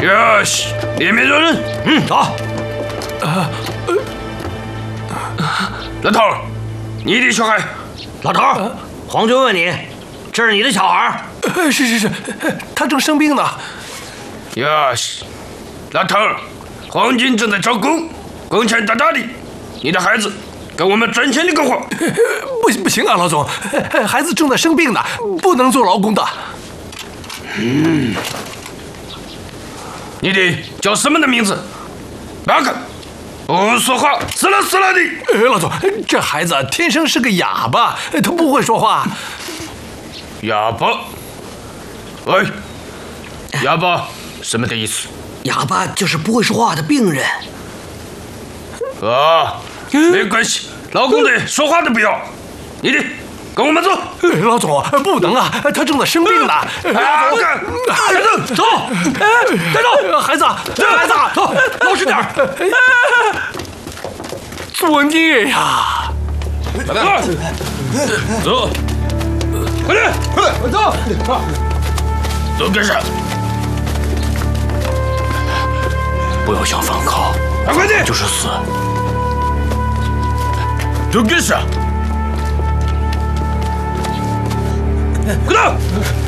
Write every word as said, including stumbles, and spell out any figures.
よし，里面有人。 嗯，走。 呃，老头，你的小孩。 老头，皇军问你，这是你的小孩？ 呃，是是是，他正生病呢。 哟西，老头，皇军正在招工，工钱大大的，你的孩子跟我们赚钱的干活。 不行不行啊，老总，孩子正在生病呢，不能做劳工的。 嗯，你的叫什么的名字？哪个？不说话，死了死了的！ 呃，老总，这孩子天生是个哑巴，他不会说话。 哑巴？喂，哑巴什么的意思？ 哑巴就是不会说话的病人。 啊，没关系，劳工的说话都不要。你的，跟我们走。 老总，不能啊，他正在生病呢。 啊，干！ 孩子，走！带走！孩子，孩子，走，老实点儿。作孽呀！ 走，快点，快走！走干啥？ 不要想反抗， 快点， 就是死。 走干啥？快走！